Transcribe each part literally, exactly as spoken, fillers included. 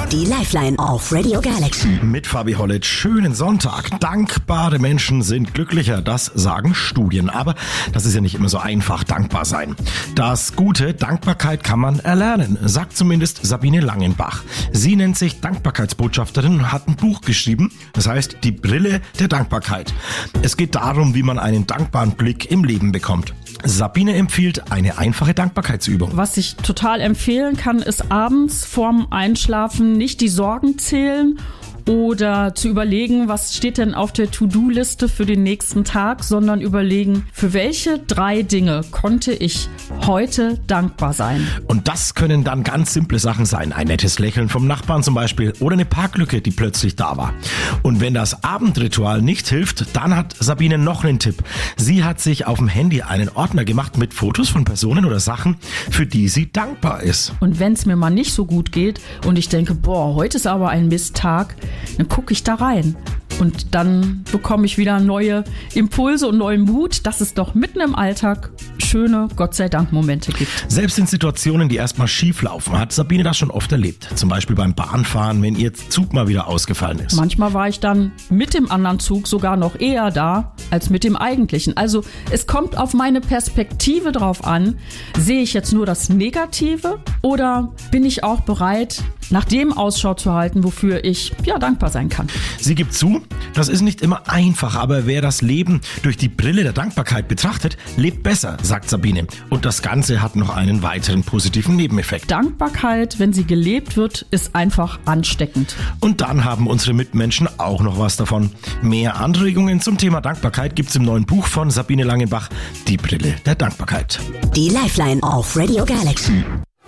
Die Lifeline auf Radio Galaxy. Mit Fabi Hollitsch. Schönen Sonntag. Dankbare Menschen sind glücklicher, das sagen Studien. Aber das ist ja nicht immer so einfach, dankbar sein. Das Gute, Dankbarkeit kann man erlernen, sagt zumindest Sabine Langenbach. Sie nennt sich Dankbarkeitsbotschafterin und hat ein Buch geschrieben. Das heißt, die Brille der Dankbarkeit. Es geht darum, wie man einen dankbaren Blick im Leben bekommt. Sabine empfiehlt eine einfache Dankbarkeitsübung. Was ich total empfehlen kann, ist abends vorm Einschlafen nicht die Sorgen zählen oder zu überlegen, was steht denn auf der To-Do-Liste für den nächsten Tag, sondern überlegen, für welche drei Dinge konnte ich heute dankbar sein. Und das können dann ganz simple Sachen sein. Ein nettes Lächeln vom Nachbarn zum Beispiel oder eine Parklücke, die plötzlich da war. Und wenn das Abendritual nicht hilft, dann hat Sabine noch einen Tipp. Sie hat sich auf dem Handy einen Ordner gemacht mit Fotos von Personen oder Sachen, für die sie dankbar ist. Und wenn es mir mal nicht so gut geht und ich denke, boah, heute ist aber ein Misttag, dann gucke ich da rein. Und dann bekomme ich wieder neue Impulse und neuen Mut, dass es doch mitten im Alltag schöne, Gott sei Dank, Momente gibt. Selbst in Situationen, die erstmal schief laufen, hat Sabine das schon oft erlebt. Zum Beispiel beim Bahnfahren, wenn ihr Zug mal wieder ausgefallen ist. Manchmal war ich dann mit dem anderen Zug sogar noch eher da als mit dem eigentlichen. Also es kommt auf meine Perspektive drauf an. Sehe ich jetzt nur das Negative oder bin ich auch bereit, nach dem Ausschau zu halten, wofür ich ja dankbar sein kann? Sie gibt zu, das ist nicht immer einfach, aber wer das Leben durch die Brille der Dankbarkeit betrachtet, lebt besser, sagt Sabine. Und das Ganze hat noch einen weiteren positiven Nebeneffekt. Dankbarkeit, wenn sie gelebt wird, ist einfach ansteckend. Und dann haben unsere Mitmenschen auch noch was davon. Mehr Anregungen zum Thema Dankbarkeit gibt's im neuen Buch von Sabine Langenbach, Die Brille der Dankbarkeit. Die Lifeline auf Radio Galaxy.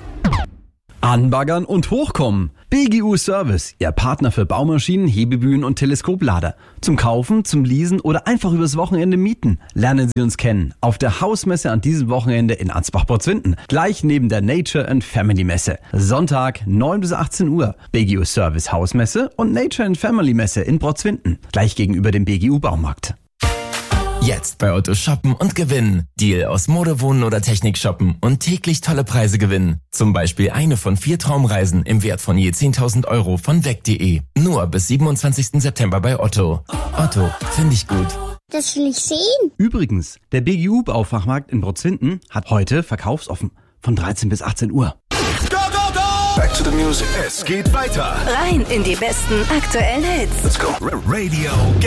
Anbaggern und hochkommen. B G U Service, Ihr Partner für Baumaschinen, Hebebühnen und Teleskoplader. Zum Kaufen, zum Leasen oder einfach übers Wochenende mieten. Lernen Sie uns kennen auf der Hausmesse an diesem Wochenende in Ansbach-Porzwinden. Gleich neben der Nature and Family Messe. Sonntag neun bis achtzehn Uhr. B G U Service Hausmesse und Nature and Family Messe in Porzwinden. Gleich gegenüber dem B G U Baumarkt. Jetzt bei Otto shoppen und gewinnen. Deal aus Mode, Wohnen oder Technik shoppen und täglich tolle Preise gewinnen. Zum Beispiel eine von vier Traumreisen im Wert von je zehntausend Euro von weg punkt de. Nur bis siebenundzwanzigsten September bei Otto. Otto, finde ich gut. Das will ich sehen. Übrigens, der B G U Baufachmarkt in Porzwinden hat heute verkaufsoffen. Von dreizehn bis achtzehn Uhr. Go, go, go! Back to the music. Es geht weiter. Rein in die besten aktuellen Hits. Let's go. Radio